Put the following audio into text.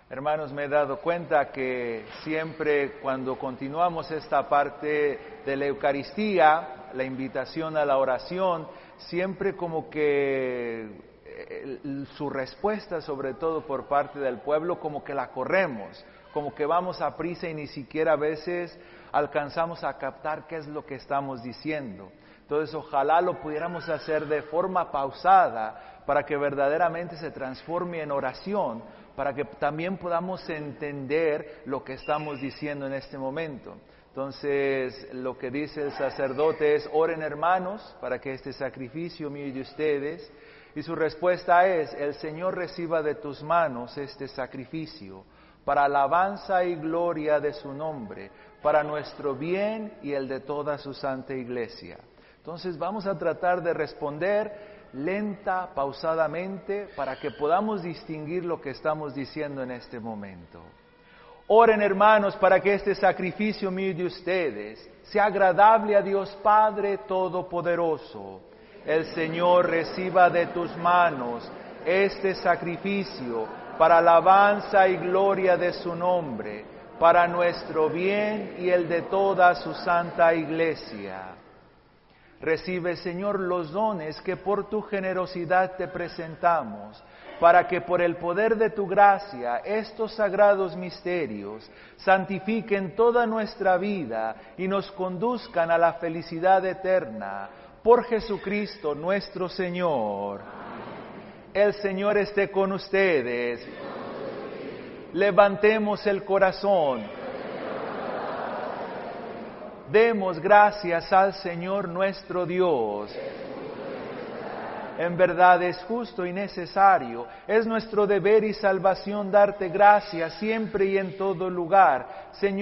Hermanos, me he dado cuenta que siempre cuando continuamos esta parte de la Eucaristía, la invitación a la oración, siempre como que su respuesta, sobre todo por parte del pueblo, como que la corremos, como que vamos a prisa y ni siquiera a veces alcanzamos a captar qué es lo que estamos diciendo. Entonces, ojalá lo pudiéramos hacer de forma pausada para que verdaderamente se transforme en oración, para que también podamos entender lo que estamos diciendo en este momento. Entonces, lo que dice el sacerdote es: oren, hermanos, para que este sacrificio mío y de ustedes, y su respuesta es: el Señor reciba de tus manos este sacrificio, para alabanza y gloria de su nombre, para nuestro bien y el de toda su santa Iglesia. Entonces vamos a tratar de responder lenta, pausadamente, para que podamos distinguir lo que estamos diciendo en este momento. Oren, hermanos, para que este sacrificio mío y de ustedes sea agradable a Dios Padre Todopoderoso. El Señor reciba de tus manos este sacrificio para alabanza y gloria de su nombre, para nuestro bien y el de toda su santa Iglesia. Recibe, Señor, los dones que por tu generosidad te presentamos, para que por el poder de tu gracia estos sagrados misterios santifiquen toda nuestra vida y nos conduzcan a la felicidad eterna. Por Jesucristo nuestro Señor. El Señor esté con ustedes. Levantemos el corazón. Demos gracias al Señor nuestro Dios. En verdad es justo y necesario, es nuestro deber y salvación darte gracias siempre y en todo lugar, Señor.